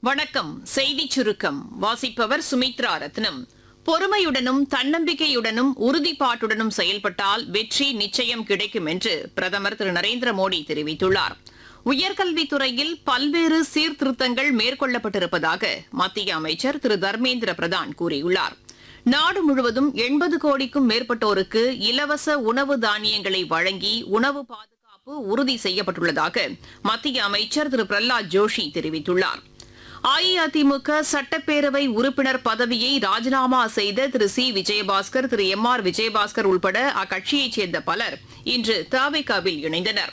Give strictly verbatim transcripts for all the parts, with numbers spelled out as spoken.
வணக்கம். செய்திச் சுருக்கம் வாசிப்பவர் சுமித்ரா ரத்னம். பொறுமையுடனும் தன்னம்பிக்கையுடனும் உறுதிப்பாட்டுடனும் செயல்பட்டால் வெற்றி நிச்சயம் கிடைக்கும் என்று பிரதமர் திரு நரேந்திர மோடி தெரிவித்துள்ளார். உயர்கல்வித்துறையில் பல்வேறு சீர்திருத்தங்கள் மேற்கொள்ளப்பட்டிருப்பதாக மத்திய அமைச்சர் திரு தர்மேந்திர பிரதான் கூறியுள்ளார். நாடு முழுவதும் எண்பது கோடிக்கும் மேற்பட்டோருக்கு இலவச உணவு தானியங்களை வழங்கி உணவு பாதுகாப்பு உறுதி செய்யப்பட்டுள்ளதாக மத்திய அமைச்சர் திரு பிரஹ்லாத் ஜோஷி தெரிவித்துள்ளார். அஇஅதிமுக சட்டப்பேரவை உறுப்பினர் பதவியை ராஜினாமா செய்த திரு சி விஜயபாஸ்கர், திரு எம் ஆர் விஜயபாஸ்கர் உள்பட அக்கட்சியைச் சேர்ந்த பலர் இன்று தவேகாவில் இணைந்தனர்.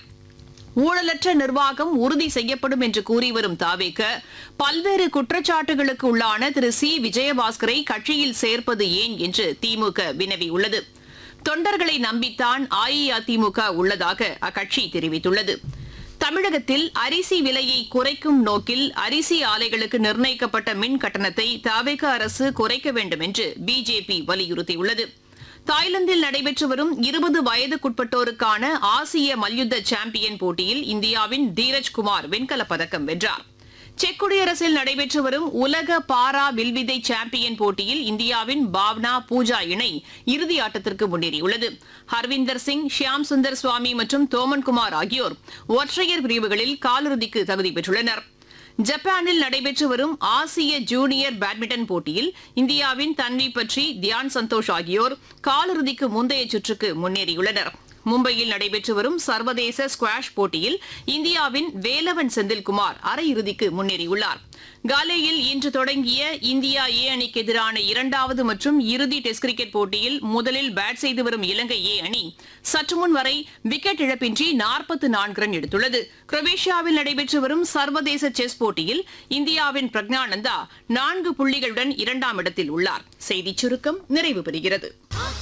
ஊழலற்ற நிர்வாகம் உறுதி செய்யப்படும் என்று கூறி வரும் தாவேக பல்வேறு குற்றச்சாட்டுகளுக்கு உள்ளான திரு சி விஜயபாஸ்கரை கட்சியில் சேர்ப்பது ஏன் என்று திமுக வினவியுள்ளது. தொண்டர்களை நம்பித்தான் அஇஅதிமுக உள்ளதாக அக்கட்சி தெரிவித்துள்ளது. தமிழகத்தில் அரிசி விலையை குறைக்கும் நோக்கில் அரிசி ஆலைகளுக்கு நிர்ணயிக்கப்பட்ட மின் கட்டணத்தை தவேக அரசு குறைக்க வேண்டும் என்று பிஜேபி வலியுறுத்தியுள்ளது. தாய்லாந்தில் நடைபெற்று வரும் இருபது வயதுக்குட்பட்டோருக்கான ஆசிய மல்யுத்த சாம்பியன் போட்டியில் இந்தியாவின் தீரஜ் குமார் வெண்கலப் பதக்கம் வென்றார். செக் குடியரசில் நடைபெற்று வரும் உலக பாரா வில்வித்தை சாம்பியன் போட்டியில் இந்தியாவின் பாவ்னா பூஜா இணை இறுதி ஆட்டத்திற்கு முன்னேறியுள்ளது. ஹர்விந்தர் சிங், ஷியாம் சுந்தர் சுவாமி மற்றும் தோமன்குமார் ஆகியோர் ஒற்றையர் பிரிவுகளில் காலிறுதிக்கு தகுதி பெற்றுள்ளனர். ஜப்பானில் நடைபெற்று வரும் ஆசிய ஜூனியர் பேட்மிண்டன் போட்டியில் இந்தியாவின் தன்வி பட்ரி, தியான் சந்தோஷ் ஆகியோர் காலிறுதிக்கு முந்தைய சுற்றுக்கு முன்னேறியுள்ளனர். மும்பையில் நடைபெற்று வரும் சர்வதேச ஸ்குவாஷ் போட்டியில் இந்தியாவின் வேலவன் செந்தில்குமார் அரையிறுதிக்கு முன்னேறியுள்ளார். காலேயில் இன்று தொடங்கிய இந்தியா ஏ அணிக்கு எதிரான இரண்டாவது மற்றும் இறுதி டெஸ்ட் கிரிக்கெட் போட்டியில் முதலில் பேட் செய்து வரும் இலங்கை ஏ அணி சற்றுமுன் வரை விக்கெட் இழப்பின்றி நாற்பத்தி நான்கு ரன் எடுத்துள்ளது. குரோவேஷியாவில் நடைபெற்று வரும் சர்வதேச செஸ் போட்டியில் இந்தியாவின் பிரக்ஞானந்தா நான்கு புள்ளிகளுடன் இரண்டாம் இடத்தில் உள்ளார். செய்திச் சுருக்கம் நிறைவு பெறுகிறது.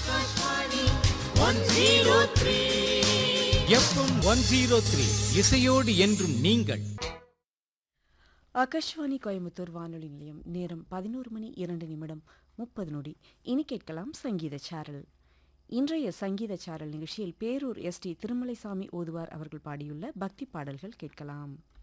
இசையோடு என்றும் நீங்கள். ஆகாஷ்வாணி கோயம்புத்தூர் வானொலி நிலையம். நேரம் பதினோரு மணி இரண்டு நிமிடம் முப்பது நொடி. இனி கேட்கலாம் சங்கீத சாரல். இன்றைய சங்கீத சாரல் நிகழ்ச்சியில் பேரூர் எஸ் டி திருமலைசாமி ஓதுவார் அவர்கள் பாடியுள்ள பக்தி பாடல்கள் கேட்கலாம்.